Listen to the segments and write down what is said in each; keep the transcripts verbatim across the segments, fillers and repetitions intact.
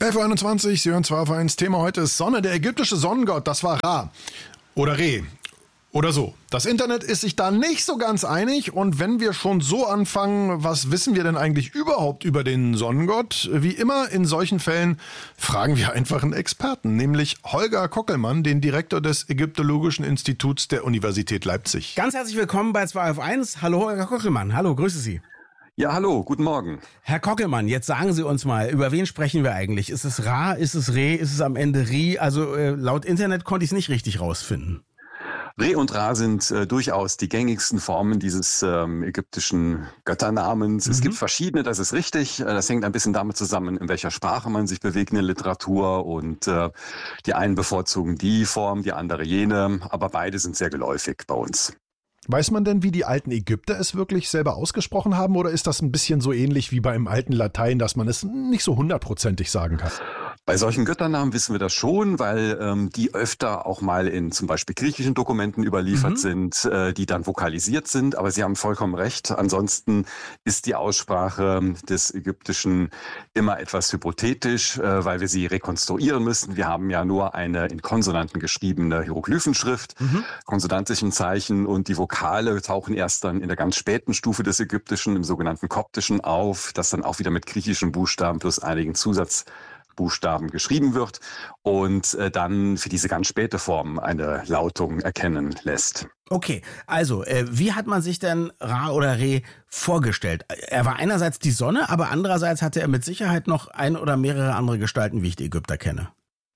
elf Uhr einundzwanzig, Sie hören zwei auf eins. Thema heute ist Sonne. Der ägyptische Sonnengott, das war Ra. Oder Re. Oder so. Das Internet ist sich da nicht so ganz einig. Und wenn wir schon so anfangen, was wissen wir denn eigentlich überhaupt über den Sonnengott? Wie immer in solchen Fällen fragen wir einfach einen Experten, nämlich Holger Kockelmann, den Direktor des Ägyptologischen Instituts der Universität Leipzig. Ganz herzlich willkommen bei zwei auf eins. Hallo Holger Kockelmann. Hallo, grüße Sie. Ja, hallo, guten Morgen. Herr Kockelmann, jetzt sagen Sie uns mal, über wen sprechen wir eigentlich? Ist es Ra, ist es Re, ist es am Ende Ri? Also äh, laut Internet konnte ich es nicht richtig rausfinden. Re und Ra sind äh, durchaus die gängigsten Formen dieses ähm, ägyptischen Götternamens. Mhm. Es gibt verschiedene, das ist richtig. Das hängt ein bisschen damit zusammen, in welcher Sprache man sich bewegt in der Literatur. Und äh, die einen bevorzugen die Form, die andere jene. Aber beide sind sehr geläufig bei uns. Weiß man denn, wie die alten Ägypter es wirklich selber ausgesprochen haben, oder ist das ein bisschen so ähnlich wie beim alten Latein, dass man es nicht so hundertprozentig sagen kann? Bei solchen Götternamen wissen wir das schon, weil ähm, die öfter auch mal in zum Beispiel griechischen Dokumenten überliefert mhm. sind, äh, die dann vokalisiert sind. Aber Sie haben vollkommen recht. Ansonsten ist die Aussprache des Ägyptischen immer etwas hypothetisch, äh, weil wir sie rekonstruieren müssen. Wir haben ja nur eine in Konsonanten geschriebene Hieroglyphenschrift, mhm. konsonantischen Zeichen, und die Vokale tauchen erst dann in der ganz späten Stufe des Ägyptischen, im sogenannten Koptischen, auf, das dann auch wieder mit griechischen Buchstaben plus einigen Zusatz Buchstaben geschrieben wird und äh, dann für diese ganz späte Form eine Lautung erkennen lässt. Okay, also äh, wie hat man sich denn Ra oder Re vorgestellt? Er war einerseits die Sonne, aber andererseits hatte er mit Sicherheit noch ein oder mehrere andere Gestalten, wie ich die Ägypter kenne.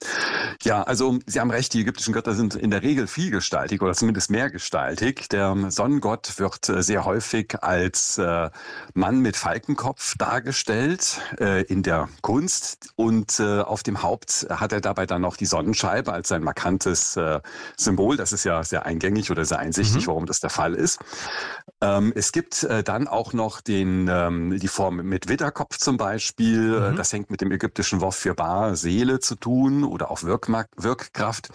Ja, also Sie haben recht, die ägyptischen Götter sind in der Regel vielgestaltig oder zumindest mehrgestaltig. Der Sonnengott wird sehr häufig als äh, Mann mit Falkenkopf dargestellt äh, in der Kunst, und äh, auf dem Haupt hat er dabei dann noch die Sonnenscheibe als sein markantes äh, Symbol. Das ist ja sehr eingängig oder sehr einsichtig, mhm. warum das der Fall ist. Ähm, es gibt äh, dann auch noch den, ähm, die Form mit Widderkopf zum Beispiel. Mhm. Das hängt mit dem ägyptischen Wort für Ba, Seele, zu tun oder auch Wirkmark, Wirkkraft.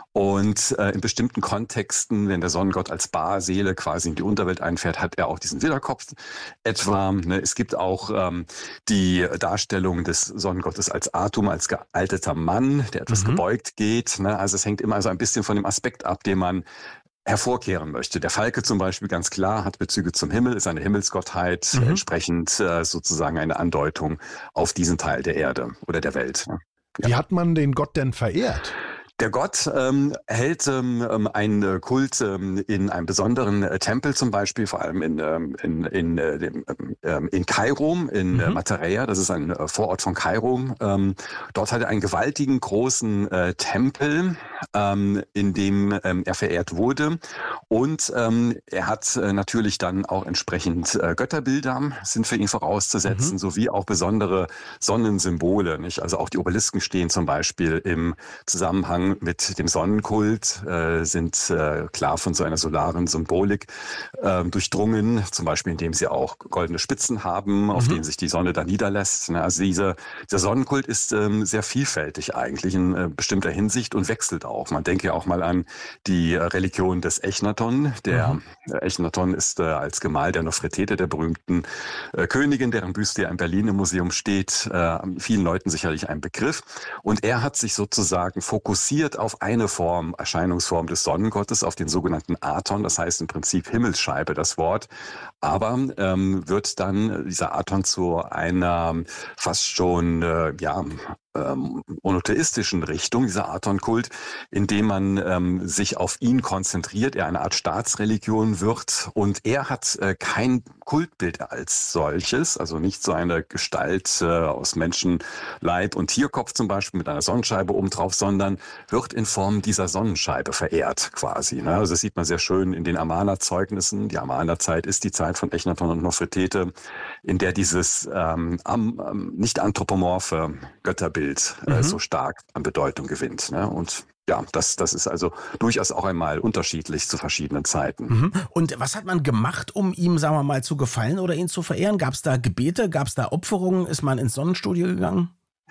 Und äh, in bestimmten Kontexten, wenn der Sonnengott als Ba, Seele quasi in die Unterwelt einfährt, hat er auch diesen Widderkopf etwa. Ne? Es gibt auch ähm, die Darstellung des Sonnengottes als Atum, als gealteter Mann, der etwas mhm. gebeugt geht. Ne? Also es hängt immer so ein bisschen von dem Aspekt ab, den man hervorkehren möchte. Der Falke zum Beispiel, ganz klar, hat Bezüge zum Himmel, ist eine Himmelsgottheit, mhm. entsprechend äh, sozusagen eine Andeutung auf diesen Teil der Erde oder der Welt. Ne? Ja. Wie hat man den Gott denn verehrt? Der Gott ähm, hält ähm, einen Kult ähm, in einem besonderen äh, Tempel zum Beispiel, vor allem in, ähm, in, in, äh, dem, ähm, in Kairo, in mhm. äh, Matarea, das ist ein äh, Vorort von Kairo. Ähm, dort hat er einen gewaltigen, großen äh, Tempel, ähm, in dem ähm, er verehrt wurde. Und ähm, er hat äh, natürlich dann auch entsprechend äh, Götterbilder, sind für ihn vorauszusetzen, mhm. sowie auch besondere Sonnensymbole. Nicht? Also auch die Obelisken stehen zum Beispiel im Zusammenhang mit dem Sonnenkult, äh, sind äh, klar von so einer solaren Symbolik äh, durchdrungen, zum Beispiel indem sie auch goldene Spitzen haben, auf mhm. denen sich die Sonne da niederlässt. Also diese, dieser Sonnenkult ist ähm, sehr vielfältig eigentlich in äh, bestimmter Hinsicht und wechselt auch. Man denke ja auch mal an die äh, Religion des Echnaton. Der mhm. Echnaton ist äh, als Gemahl der Nofretete, der berühmten äh, Königin, deren Büste ja in Berlin im Museum steht, äh, vielen Leuten sicherlich ein Begriff. Und er hat sich sozusagen fokussiert auf eine Form, Erscheinungsform des Sonnengottes, auf den sogenannten Aton, das heißt im Prinzip Himmelsscheibe, das Wort. Aber ähm, wird dann dieser Aton zu einer fast schon, äh, ja, ähm, monotheistischen Richtung, dieser Aton-Kult, indem man ähm, sich auf ihn konzentriert, er eine Art Staatsreligion wird, und er hat äh, kein Kultbild als solches, also nicht so eine Gestalt äh, aus Menschenleib und Tierkopf zum Beispiel mit einer Sonnenscheibe obendrauf, sondern wird in Form dieser Sonnenscheibe verehrt quasi. Ne? Also das sieht man sehr schön in den Amana-Zeugnissen. Die Amana-Zeit ist die Zeit von Echnaton und Nofretete, in der dieses ähm, ähm, nicht anthropomorphe Götterbild äh, mhm. so stark an Bedeutung gewinnt. Ne? Und ja, das, das ist also durchaus auch einmal unterschiedlich zu verschiedenen Zeiten. Mhm. Und was hat man gemacht, um ihm, sagen wir mal, zu gefallen oder ihn zu verehren? Gab es da Gebete? Gab es da Opferungen? Ist man ins Sonnenstudio gegangen?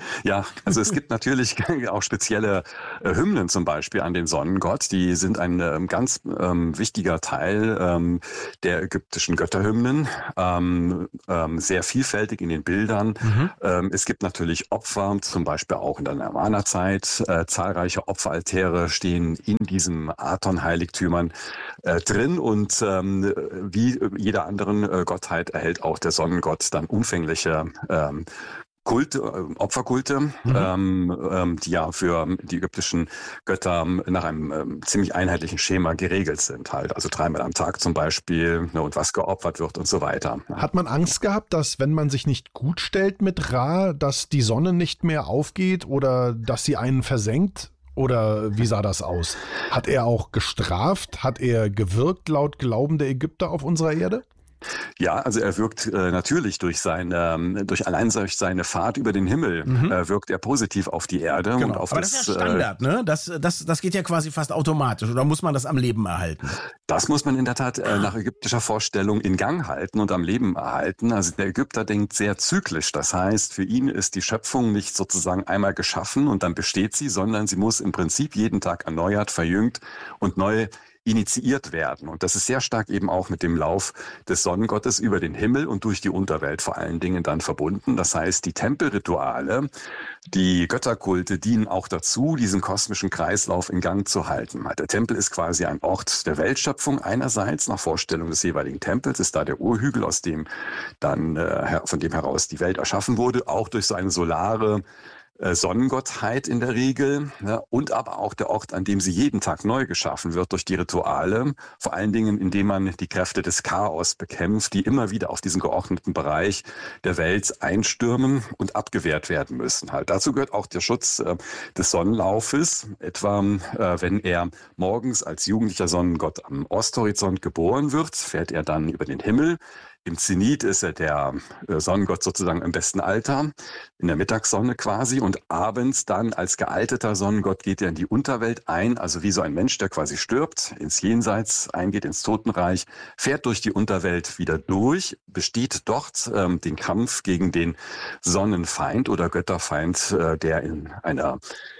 Ja, also es gibt natürlich auch spezielle äh, Hymnen zum Beispiel an den Sonnengott. Die sind ein ähm, ganz ähm, wichtiger Teil ähm, der ägyptischen Götterhymnen. Ähm, ähm, sehr vielfältig in den Bildern. Mhm. Ähm, es gibt natürlich Opfer, zum Beispiel auch in der Nirvana-Zeit. Äh, zahlreiche Opferaltäre stehen in diesen Aton-Heiligtümern äh, drin. Und ähm, wie jeder anderen äh, Gottheit erhält auch der Sonnengott dann umfängliche ähm, Kulte, äh, Opferkulte, Mhm. ähm, ähm, die ja für die ägyptischen Götter nach einem ähm, ziemlich einheitlichen Schema geregelt sind halt. Also dreimal am Tag zum Beispiel, ne, und was geopfert wird und so weiter. Hat man Angst gehabt, dass wenn man sich nicht gut stellt mit Ra, dass die Sonne nicht mehr aufgeht oder dass sie einen versenkt? Oder wie sah das aus? Hat er auch gestraft? Hat er gewirkt laut Glauben der Ägypter auf unserer Erde? Ja, also er wirkt äh, natürlich durch seine, durch allein durch seine Fahrt über den Himmel Mhm. äh, wirkt er positiv auf die Erde Genau. und auf Aber das. das ist ja Standard, äh, ne? Das, das, das geht ja quasi fast automatisch. Oder muss man das am Leben erhalten? Das muss man in der Tat äh, nach ägyptischer Vorstellung in Gang halten und am Leben erhalten. Also der Ägypter denkt sehr zyklisch. Das heißt, für ihn ist die Schöpfung nicht sozusagen einmal geschaffen und dann besteht sie, sondern sie muss im Prinzip jeden Tag erneuert, verjüngt und neu initiiert werden. Und das ist sehr stark eben auch mit dem Lauf des Sonnengottes über den Himmel und durch die Unterwelt vor allen Dingen dann verbunden. Das heißt, die Tempelrituale, die Götterkulte dienen auch dazu, diesen kosmischen Kreislauf in Gang zu halten. Der Tempel ist quasi ein Ort der Weltschöpfung einerseits, nach Vorstellung des jeweiligen Tempels, ist da der Urhügel, aus dem dann, äh, von dem heraus die Welt erschaffen wurde, auch durch so eine solare Sonnengottheit in der Regel, ja, und aber auch der Ort, an dem sie jeden Tag neu geschaffen wird durch die Rituale, vor allen Dingen, indem man die Kräfte des Chaos bekämpft, die immer wieder auf diesen geordneten Bereich der Welt einstürmen und abgewehrt werden müssen. Halt. Dazu gehört auch der Schutz äh, des Sonnenlaufes, etwa äh, wenn er morgens als jugendlicher Sonnengott am Osthorizont geboren wird, fährt er dann über den Himmel. Im Zenit ist er der Sonnengott sozusagen im besten Alter, in der Mittagssonne quasi. Und abends dann als gealteter Sonnengott geht er in die Unterwelt ein, also wie so ein Mensch, der quasi stirbt, ins Jenseits eingeht, ins Totenreich, fährt durch die Unterwelt wieder durch, besteht dort ähm, den Kampf gegen den Sonnenfeind oder Götterfeind, äh, der in einer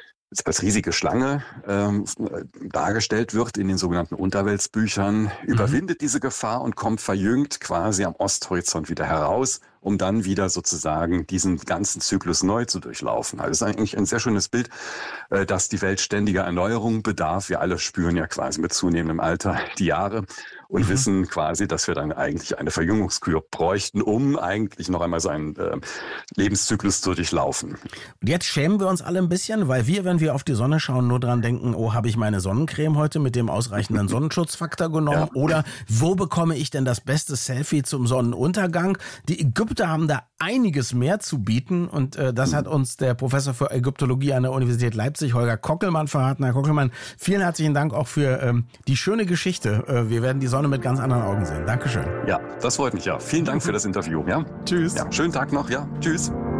als riesige Schlange ähm, dargestellt wird in den sogenannten Unterweltsbüchern, mhm. überwindet diese Gefahr und kommt verjüngt quasi am Osthorizont wieder heraus, um dann wieder sozusagen diesen ganzen Zyklus neu zu durchlaufen. Also das ist eigentlich ein sehr schönes Bild, äh, dass die Welt ständiger Erneuerung bedarf. Wir alle spüren ja quasi mit zunehmendem Alter die Jahre und mhm. wissen quasi, dass wir dann eigentlich eine Verjüngungskur bräuchten, um eigentlich noch einmal so einen äh, Lebenszyklus zu durchlaufen. Und jetzt schämen wir uns alle ein bisschen, weil wir, wenn wir auf die Sonne schauen, nur dran denken, oh, habe ich meine Sonnencreme heute mit dem ausreichenden Sonnenschutzfaktor genommen? Ja. Oder wo bekomme ich denn das beste Selfie zum Sonnenuntergang? Die Ägypter haben da einiges mehr zu bieten und äh, das hat uns der Professor für Ägyptologie an der Universität Leipzig, Holger Kockelmann, verraten. Herr Kockelmann, vielen herzlichen Dank auch für ähm, die schöne Geschichte. Äh, wir werden die Sonne mit ganz anderen Augen sehen. Dankeschön. Ja, das freut mich ja. Vielen Dank für das Interview. Ja. Tschüss. Ja, schönen Tag noch. Ja, tschüss.